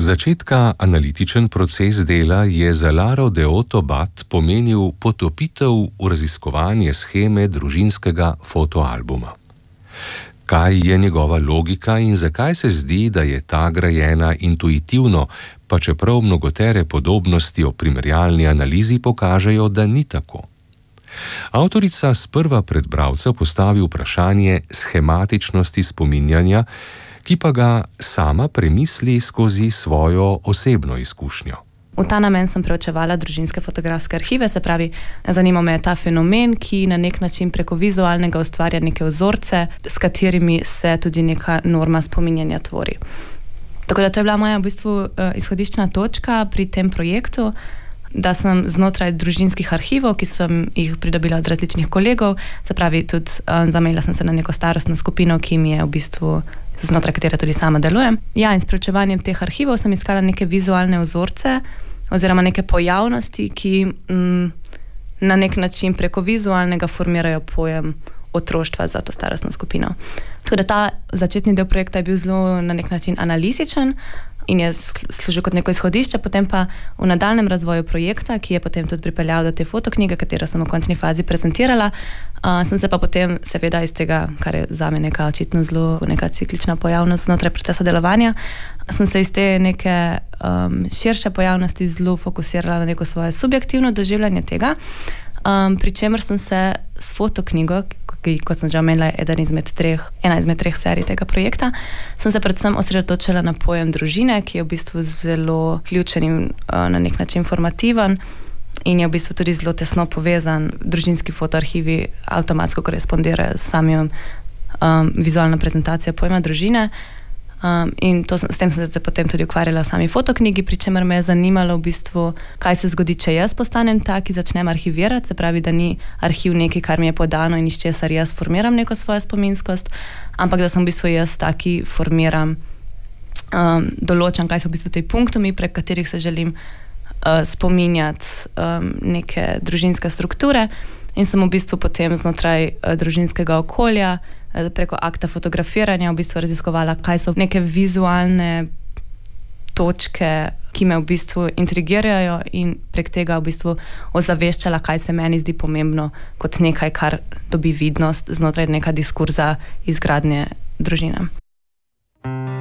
začetka analitičen proces dela je za Laro Deoto Bat pomenil potopitev v raziskovanje sheme družinskega fotoalbuma. Kaj je njegova logika in zakaj se zdi, da je ta grajena intuitivno, pa čeprav mnogotere podobnosti o primerjalni analizi pokažejo, da ni tako? Avtorica sprva pred bralca postavi vprašanje shematičnosti spominjanja, ki pa ga sama premisli skozi svojo osebno izkušnjo. V ta namen sem preučevala družinske fotografske arhive, se pravi, zanima me ta fenomen, ki na nek način preko vizualnega ustvarja neke vzorce, s katerimi se tudi neka norma spominjanja tvori. Tako da to je bila moja v bistvu izhodiščna točka pri tem projektu, da sem znotraj družinskih arhivov, ki sem jih pridobila od različnih kolegov, se pravi, tudi zamejila sem se na neko starostno skupino, ki mi je v bistvu znotraj katere tudi sama delujem. Ja, in s preučevanjem teh arhivov sem iskala neke vizualne vzorce oziroma neke pojavnosti, ki na nek način preko vizualnega formirajo pojem otroštva za to starostno skupino. Tako da ta začetni del projekta je bil zelo na nek način analitičen in je služil kot neko izhodišče, potem pa v nadaljnjem razvoju projekta, ki je potem tudi pripeljal do te fotoknjige, katero sem v končni fazi prezentirala, sem se pa potem seveda iz tega, kar je zame neka očitno zelo neka ciklična pojavnost znotraj procesa delovanja, sem se iz te neke širše pojavnosti zelo fokusirala na neko svoje subjektivno doživljanje tega, pri čemer sem se s fotoknjigo, ki, kot sem že omenila, je ena izmed treh serij tega projekta, sem se predvsem osredotočila na pojem družine, ki je v bistvu zelo ključen in na nek način formativen in je v bistvu tudi zelo tesno povezan. Družinski fotoarhivi avtomatsko korespondirajo s samim vizualno prezentacijo pojma družine. In s tem sem se potem tudi ukvarjala v sami fotoknjigi, pri čemer me je zanimalo v bistvu, kaj se zgodi, če jaz postanem ta, ki začnem arhivirati, se pravi, da ni arhiv nekaj, kar mi je podano in iz česar jaz formiram neko svojo spominskost, ampak da sem v bistvu jaz ta, ki formiram, določam, kaj so v bistvu te punktumi, prek katerih se želim spominjati neke družinske strukture in sem v bistvu potem znotraj družinskega okolja preko akta fotografiranja v bistvu raziskovala, kaj so neke vizualne točke, ki me v bistvu intrigirajo in prek tega v bistvu ozaveščala, kaj se meni zdi pomembno kot nekaj, kar dobi vidnost znotraj neka diskurza izgradnje družine.